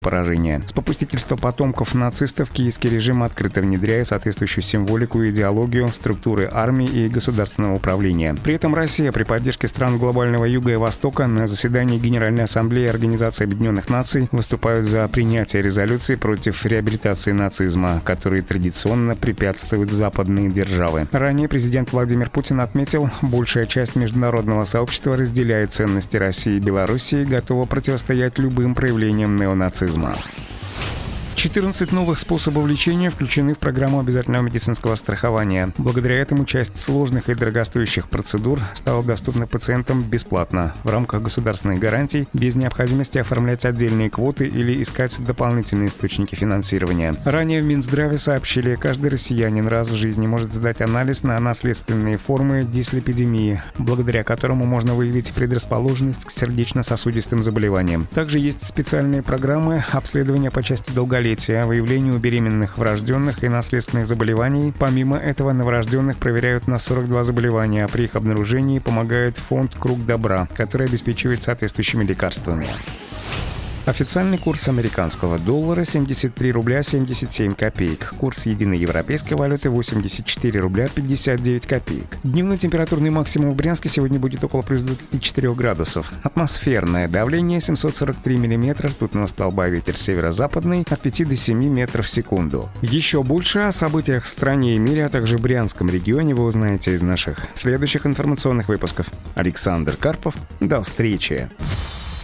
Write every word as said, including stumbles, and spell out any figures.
поражения. С попустительства потомков нацистов киевский режим открыто внедряет соответствующую символику и идеологию в структуры армии и государственного управления. При этом Россия при поддержке стран глобального юга и востока на заседании Генеральной ассамблеи Организации Объединенных Наций выступают за принятие резолюции против реабилитации нацизма, которые традиционно препятствуют западные державы. Ранее президент Владимир Путин отметил, большая часть международного сообщества разделяет ценности России и Белоруссии и готова противостоять любым проявлениям неонацизма. четырнадцать новых способов лечения включены в программу обязательного медицинского страхования. Благодаря этому часть сложных и дорогостоящих процедур стала доступна пациентам бесплатно, в рамках государственных гарантий, без необходимости оформлять отдельные квоты или искать дополнительные источники финансирования. Ранее в Минздраве сообщили, каждый россиянин раз в жизни может сдать анализ на наследственные формы дислепидемии, благодаря которому можно выявить предрасположенность к сердечно-сосудистым заболеваниям. Также есть специальные программы обследования по части долголетия, выявлению беременных, врожденных и наследственных заболеваний. Помимо этого, новорожденных проверяют на сорок два заболевания, а при их обнаружении помогает фонд «Круг добра», который обеспечивает соответствующими лекарствами. Официальный курс американского доллара — семьдесят три рубля семьдесят семь копеек. Курс единой европейской валюты — восемьдесят четыре рубля пятьдесят девять копеек. Дневной температурный максимум в Брянске сегодня будет около плюс двадцати четырёх градусов. Атмосферное давление семьсот сорок три миллиметра, ртутного столба, ветер северо-западный от пяти до семи метров в секунду. Еще больше о событиях в стране и мире, а также в Брянском регионе вы узнаете из наших следующих информационных выпусков. Александр Карпов. До встречи!